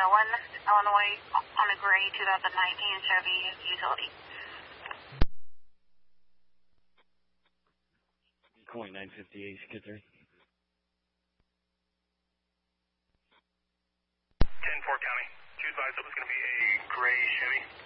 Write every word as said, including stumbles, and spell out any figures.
Millen, Illinois, on a gray two thousand nineteen Chevy utility. Calling nine fifty-eight, get there. ten four County. Two advised it was going to be a gray Chevy.